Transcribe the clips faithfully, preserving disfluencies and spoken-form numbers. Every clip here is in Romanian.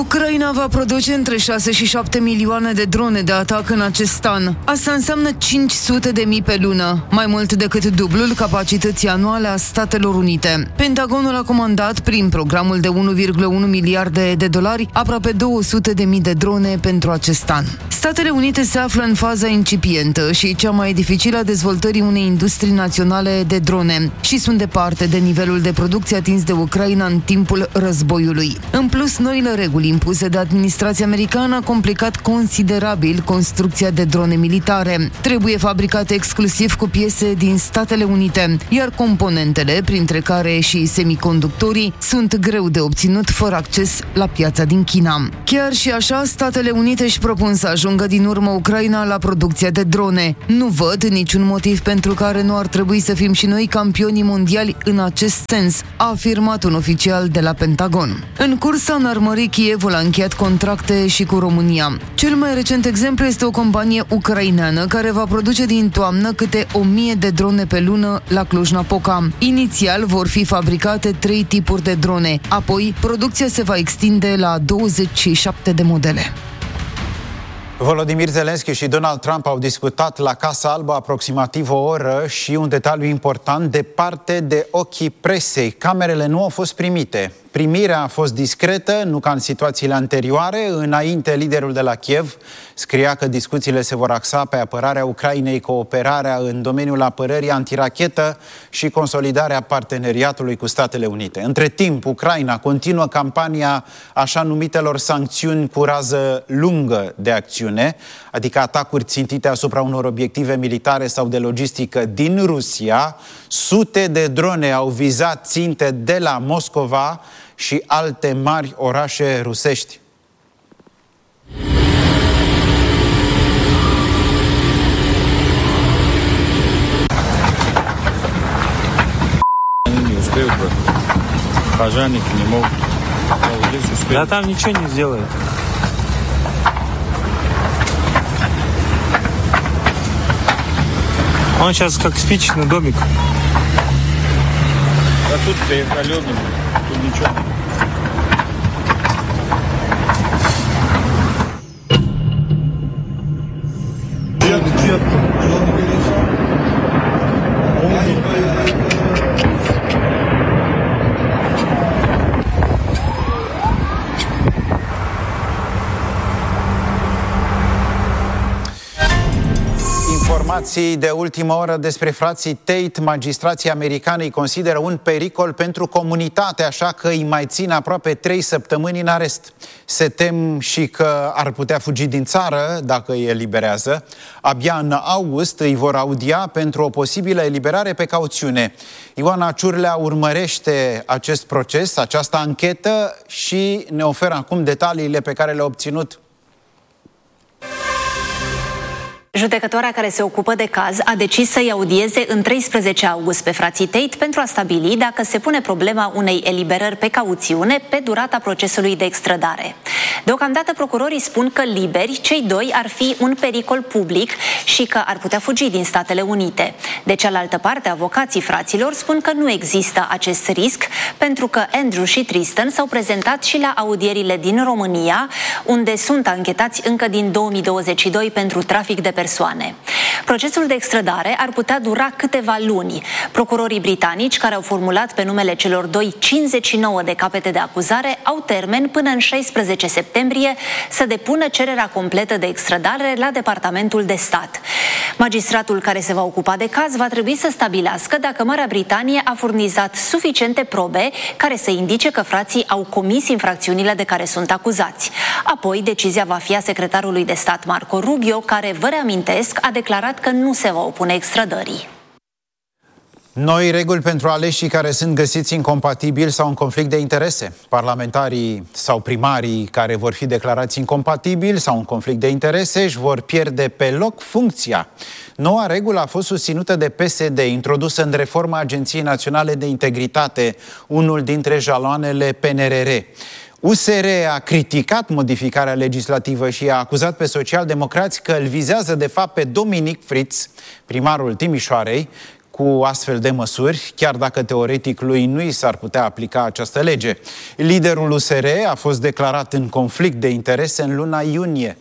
Ucraina va produce între șase și șapte milioane de drone de atac în acest an. Asta înseamnă cinci sute de mii pe lună, mai mult decât dublul capacității anuale a Statelor Unite. Pentagonul a comandat, prin programul de unu virgulă unu miliarde de dolari, aproape două sute de mii de drone pentru acest an. Statele Unite se află în faza incipientă și cea mai dificilă a dezvoltării unei industrii naționale de drone și sunt departe de nivelul de producție atins de Ucraina în timpul războiului. În plus, noile reguli impuse de administrația americană a complicat considerabil construcția de drone militare. Trebuie fabricate exclusiv cu piese din Statele Unite, iar componentele, printre care și semiconductorii, sunt greu de obținut fără acces la piața din China. Chiar și așa, Statele Unite își propun să ajungă din urmă Ucraina la producția de drone. Nu văd niciun motiv pentru care nu ar trebui să fim și noi campionii mondiali în acest sens, a afirmat un oficial de la Pentagon. În cursa înarmării, Kievul a încheiat contracte și cu România. Cel mai recent exemplu este o companie ucraineană care va produce din toamnă câte o mie de drone pe lună la Cluj-Napoca. Inițial vor fi fabricate trei tipuri de drone, apoi producția se va extinde la douăzeci și șapte de modele. Volodymyr Zelensky și Donald Trump au discutat la Casa Albă aproximativ o oră și un detaliu important, departe de ochii presei. Camerele nu au fost primite. Primirea a fost discretă, nu ca în situațiile anterioare. Înainte, liderul de la Kiev scria că discuțiile se vor axa pe apărarea Ucrainei, cooperarea în domeniul apărării antirachetă și consolidarea parteneriatului cu Statele Unite. Între timp, Ucraina continuă campania așa numitelor sancțiuni cu rază lungă de acțiune, adică atacuri țintite asupra unor obiective militare sau de logistică din Rusia. Sute de drone au vizat ținte de la Moscova și alte mari orașe rusești. Да там ничего не сделает. Он сейчас как спичечный домик. А тут переходим, тут ничего. Informații de ultimă oră despre frații Tate. Magistrații americani îi consideră un pericol pentru comunitate, așa că îi mai țin aproape trei săptămâni în arest. Se tem și că ar putea fugi din țară dacă îi eliberează. Abia în august îi vor audia pentru o posibilă eliberare pe cauțiune. Ioana Ciurlea urmărește acest proces, această anchetă și ne oferă acum detaliile pe care le-a obținut. Judecătoarea care se ocupă de caz a decis să-i audieze în treisprezece august pe frații Tate pentru a stabili dacă se pune problema unei eliberări pe cauțiune pe durata procesului de extradare. Deocamdată procurorii spun că liberi, cei doi ar fi un pericol public și că ar putea fugi din Statele Unite. De cealaltă parte, avocații fraților spun că nu există acest risc pentru că Andrew și Tristan s-au prezentat și la audierile din România, unde sunt anchetați încă din două mii douăzeci și doi pentru trafic de persoane. Procesul de extradare ar putea dura câteva luni. Procurorii britanici, care au formulat pe numele celor doi cincizeci și nouă de capete de acuzare, au termen până în șaisprezece septembrie să depună cererea completă de extradare la Departamentul de Stat. Magistratul care se va ocupa de caz va trebui să stabilească dacă Marea Britanie a furnizat suficiente probe care să indice că frații au comis infracțiunile de care sunt acuzați. Apoi, decizia va fi a secretarului de stat Marco Rubio, care, vă reamintesc, a declarat că nu se va opune extradării. Noi reguli pentru aleșii care sunt găsiți incompatibili sau în conflict de interese. Parlamentarii sau primarii care vor fi declarați incompatibili sau în conflict de interese își vor pierde pe loc funcția. Noua regulă a fost susținută de P S D, introdusă în reforma Agenției Naționale de Integritate, unul dintre jaloanele P N R R. U S R a criticat modificarea legislativă și a acuzat pe socialdemocrați că îl vizează de fapt pe Dominic Fritz, primarul Timișoarei, cu astfel de măsuri, chiar dacă teoretic lui nu i s-ar putea aplica această lege. Liderul U S R a fost declarat în conflict de interese în luna iunie.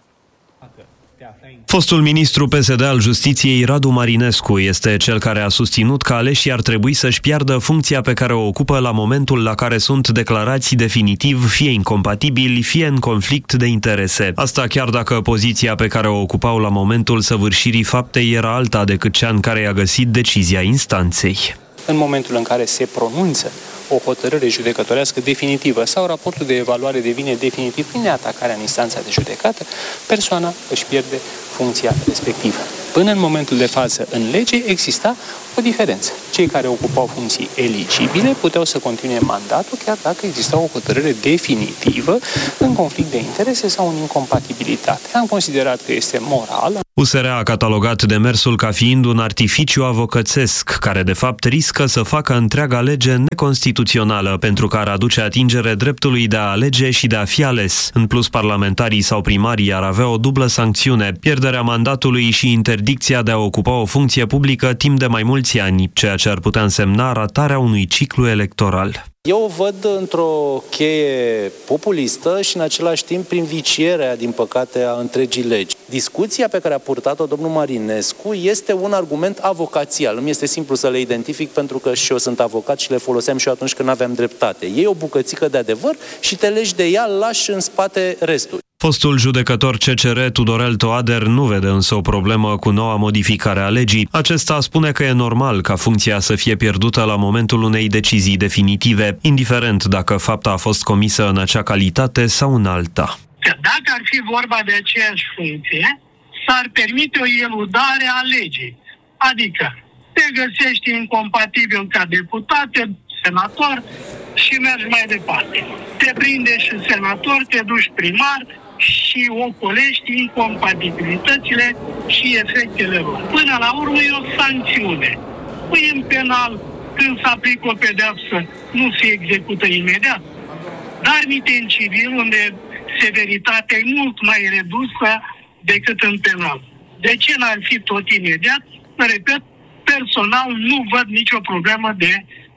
Fostul ministru P S D al Justiției, Radu Marinescu, este cel care a susținut că aleșii ar trebui să-și piardă funcția pe care o ocupă la momentul la care sunt declarați definitiv fie incompatibili, fie în conflict de interese. Asta chiar dacă poziția pe care o ocupau la momentul săvârșirii faptei era alta decât cea în care i-a găsit decizia instanței. În momentul în care se pronunță o hotărâre judecătorească definitivă sau raportul de evaluare devine definitiv prin atacarea în instanța de judecată, persoana își pierde funcția respectivă. Până în momentul de față, în lege, exista o diferență. Cei care ocupau funcții eligibile puteau să continue mandatul chiar dacă exista o hotărâre definitivă în conflict de interese sau în incompatibilitate. Am considerat că este moral. U S R a catalogat demersul ca fiind un artificiu avocățesc, care de fapt riscă să facă întreaga lege neconstituțională, pentru că ar aduce atingere dreptului de a alege și de a fi ales. În plus, parlamentarii sau primarii ar avea o dublă sancțiune, pierderea mandatului și interdicția de a ocupa o funcție publică timp de mai mulți ani, ceea ce ar putea însemna ratarea unui ciclu electoral. Eu o văd într-o cheie populistă și în același timp prin vicierea, din păcate, a întregii legi. Discuția pe care a purtat-o domnul Marinescu este un argument avocațial. Nu este simplu să le identific pentru că și eu sunt avocat și le foloseam și eu atunci când aveam dreptate. Iei o bucățică de adevăr și te legi de ea, lași în spate restul. Fostul judecător C C R Tudorel Toader nu vede însă o problemă cu noua modificare a legii. Acesta spune că e normal ca funcția să fie pierdută la momentul unei decizii definitive, indiferent dacă fapta a fost comisă în acea calitate sau în alta. Dacă ar fi vorba de aceeași funcție, s-ar permite o eludare a legii. Adică te găsești incompatibil ca deputat, senator și mergi mai departe. Te prinde și senator, te duci primar și ocolești incompatibilitățile și efectele lor. Până la urmă e o sancțiune. Păi în penal, când se aplică o pedeapsă, nu se execută imediat. Dar mite în civil, unde severitatea e mult mai redusă decât în penal. De ce n-ar fi tot imediat? Repet, personal nu văd nicio problemă de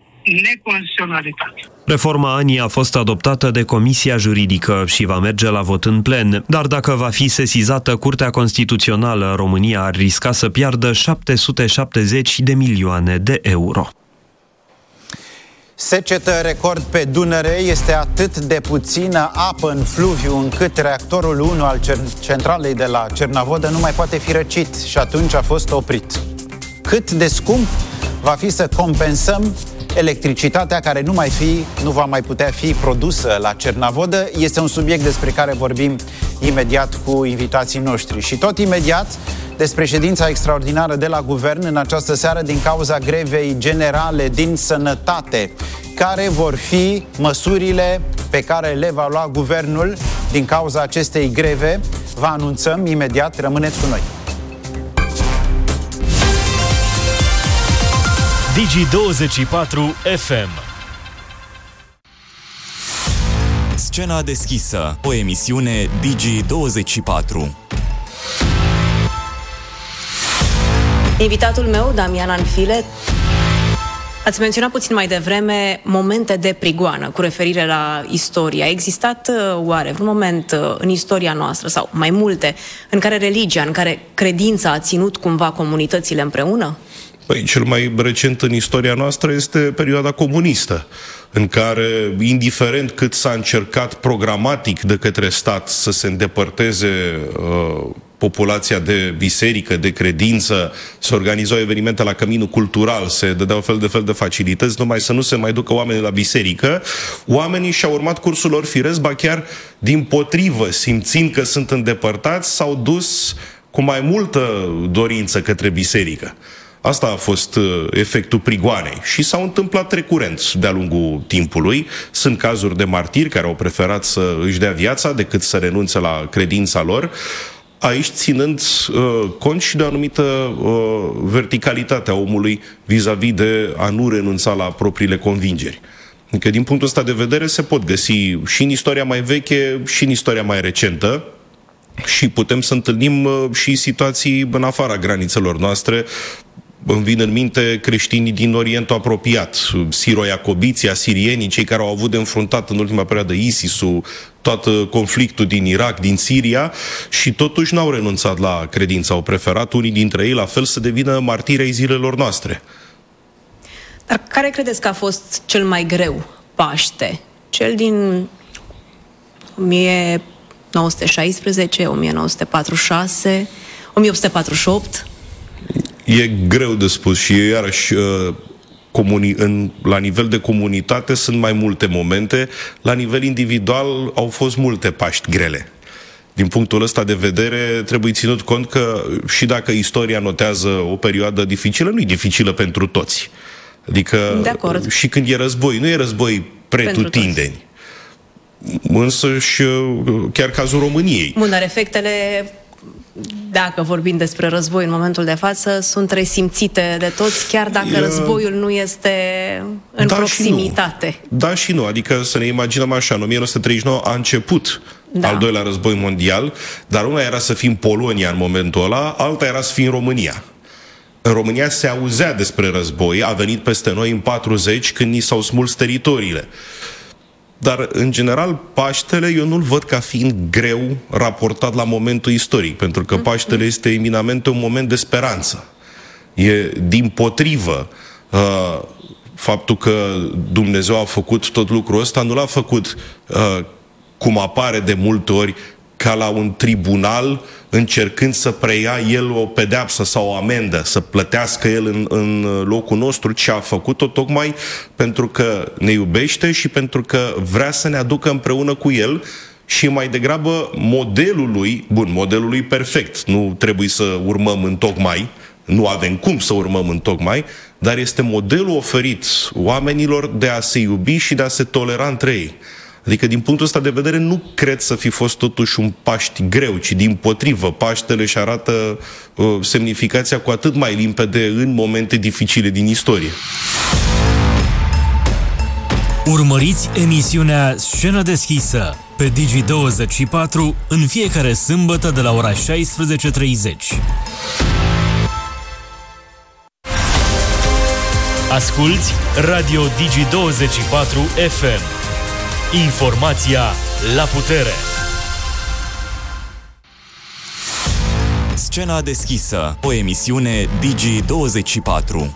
neconstituționalitate. Reforma A N I a fost adoptată de Comisia Juridică și va merge la vot în plen, dar dacă va fi sesizată Curtea Constituțională, România ar risca să piardă șapte sute șaptezeci de milioane de euro. Secetă record pe Dunăre, este atât de puțină apă în fluviu încât reactorul unu al centralei de la Cernavodă nu mai poate fi răcit și atunci a fost oprit. Cât de scump va fi să compensăm electricitatea care nu, mai fi, nu va mai putea fi produsă la Cernavodă este un subiect despre care vorbim imediat cu invitații noștri. Și tot imediat despre ședința extraordinară de la Guvern în această seară din cauza grevei generale din sănătate. Care vor fi măsurile pe care le va lua Guvernul din cauza acestei greve? Vă anunțăm imediat, rămâneți cu noi. Digi douăzeci și patru F M. Scena deschisă, o emisiune Digi douăzeci și patru. Invitatul meu, Damian Anfile, ați menționat puțin mai devreme momente de prigoană cu referire la istorie. A existat oare vreun moment în istoria noastră sau mai multe în care religia, în care credința a ținut cumva comunitățile împreună? Păi, cel mai recent în istoria noastră este perioada comunistă, în care, indiferent cât s-a încercat programatic de către stat să se îndepărteze uh, populația de biserică, de credință, să organizau evenimente la căminul cultural, se dădeau fel de fel de facilități, numai să nu se mai ducă oamenii la biserică, oamenii și-au urmat cursul lor firesc, ba chiar dimpotrivă, simțind că sunt îndepărtați, s-au dus cu mai multă dorință către biserică. Asta a fost uh, efectul prigoanei și s-au întâmplat recurent de-a lungul timpului. Sunt cazuri de martiri care au preferat să își dea viața decât să renunțe la credința lor, aici ținând uh, cont și de o anumită uh, verticalitate a omului vis-a-vis de a nu renunța la propriile convingeri. Adică, din punctul ăsta de vedere, se pot găsi și în istoria mai veche și în istoria mai recentă. Și putem să întâlnim uh, și situații în afara granițelor noastre. îmi vin în minte creștinii din Orientul apropiat, siro-iacobiții, asirienii, cei care au avut de înfruntat în ultima perioadă ISIS-ul, tot conflictul din Irak, din Siria, și totuși n-au renunțat la credință. Au preferat unii dintre ei, la fel, să devină martiri ai zilelor noastre. Dar care credeți că a fost cel mai greu Paște? Cel din o mie nouă sute șaisprezece, o mie nouă sute patruzeci și șase, o mie opt sute patruzeci și opt? E greu de spus și iarăși comuni, în, la nivel de comunitate sunt mai multe momente, la nivel individual au fost multe Paști grele. Din punctul ăsta de vedere trebuie ținut cont că și dacă istoria notează o perioadă dificilă, nu e dificilă pentru toți. Adică și când e război, nu e război pretutindeni. Însă și chiar cazul României. Bun, dar efectele, dacă vorbim despre război în momentul de față, sunt resimțite de toți, chiar dacă e... războiul nu este în da proximitate. Și da și nu, adică să ne imaginăm așa, în o mie nouă sute treizeci și nouă a început da. al doilea război mondial, dar una era să fim Polonia în momentul ăla, alta era să fim România. În România se auzea despre război, a venit peste noi în patruzeci, când ni s-au smuls teritoriile. Dar, în general, Paștele eu nu-l văd ca fiind greu raportat la momentul istoric, pentru că Paștele este eminamente un moment de speranță. E dimpotrivă uh, faptul că Dumnezeu a făcut tot lucrul ăsta, nu l-a făcut uh, cum apare de multe ori ca la un tribunal încercând să preia el o pedeapsă sau o amendă, să plătească el în, în locul nostru, ce a făcut-o tocmai pentru că ne iubește și pentru că vrea să ne aducă împreună cu el și mai degrabă modelul lui, bun, modelul lui perfect, nu trebuie să urmăm în tocmai, nu avem cum să urmăm în tocmai, dar este modelul oferit oamenilor de a se iubi și de a se tolera între ei. Adică, din punctul ăsta de vedere, nu cred să fi fost totuși un Paști greu, ci dimpotrivă. Paștele își arată uh, semnificația cu atât mai limpede în momente dificile din istorie. Urmăriți emisiunea Scenă deschisă pe Digi douăzeci și patru în fiecare sâmbătă de la ora șaisprezece treizeci. Asculți Radio Digi douăzeci și patru F M. Informația la putere. Scena deschisă, o emisiune Digi douăzeci și patru.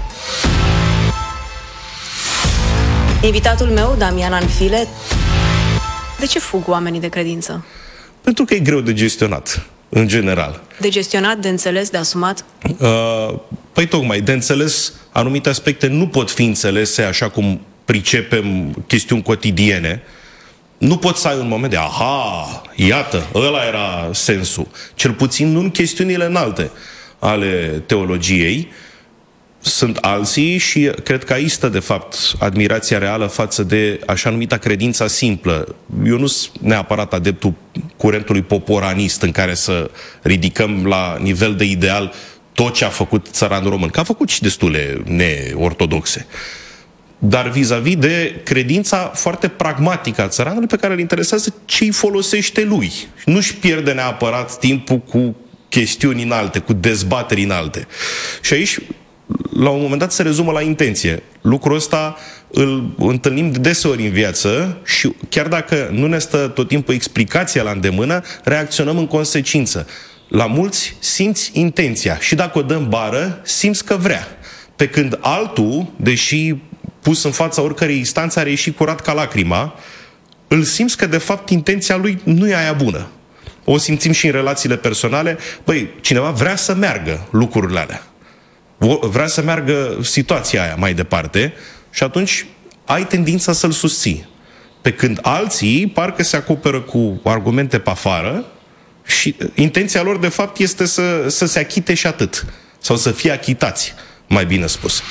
Invitatul meu, Damian Anfile. De ce fug oamenii de credință? Pentru că e greu de gestionat, în general. De gestionat, de înțeles, de asumat? Uh, păi tocmai, de înțeles, anumite aspecte nu pot fi înțelese așa cum pricepem chestiuni cotidiene. Nu poți să ai un moment de aha, iată, ăla era sensul. Cel puțin nu în chestiunile înalte ale teologiei. Sunt alții și cred că aici stă, de fapt, admirația reală față de așa numita credința simplă. Eu nu sunt neapărat adeptul curentului poporanist în care să ridicăm la nivel de ideal tot ce a făcut țăranul român, că a făcut și destule neortodoxe. Dar vis-a-vis de credința foarte pragmatică a țăranului pe care îl interesează ce îi folosește lui. Nu-și pierde neapărat timpul cu chestiuni înalte, cu dezbateri înalte. Și aici, la un moment dat, se rezumă la intenție. Lucrul ăsta îl întâlnim de deseori în viață și chiar dacă nu ne stă tot timpul explicația la îndemână, reacționăm în consecință. La mulți simți intenția și dacă o dăm bară, simți că vrea. Pe când altul, deși pus în fața oricărei instanțe, are ieșit curat ca lacrima, îl simți că de fapt intenția lui nu e aia bună. O simțim și în relațiile personale. Băi, cineva vrea să meargă lucrurile alea. Vrea să meargă situația aia mai departe și atunci ai tendința să-l susții. Pe când alții parcă se acoperă cu argumente pe afară și intenția lor de fapt este să, să se achite și atât. Sau să fie achitați, mai bine spus.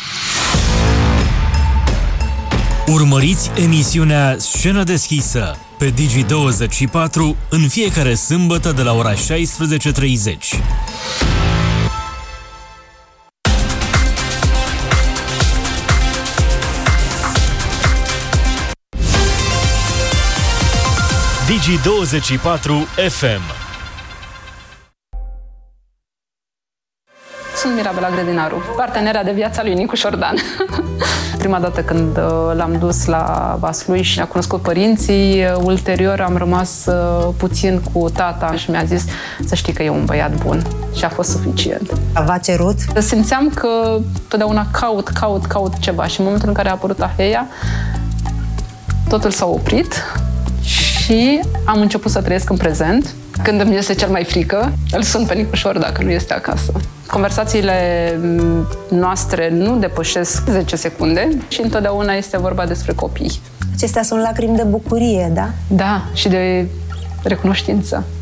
Urmăriți emisiunea Scenă deschisă pe Digi douăzeci și patru în fiecare sâmbătă de la ora șaisprezece treizeci. Digi douăzeci și patru F M. Sunt Mirabela Grădinaru, partenera de viața lui Nicu Șordan. Prima dată când l-am dus la Vaslui și a cunoscut părinții, ulterior am rămas puțin cu tata și mi-a zis să știi că e un băiat bun și a fost suficient. V-a cerut? Simțeam că totdeauna caut, caut, caut ceva și în momentul în care a apărut Aheia, totul s-a oprit și am început să trăiesc în prezent. Când îmi este cel mai frică, îl sun pe Nicușor dacă nu este acasă. Conversațiile noastre nu depășesc zece secunde și întotdeauna este vorba despre copii. Acestea sunt lacrimi de bucurie, da? Da, și de recunoștință.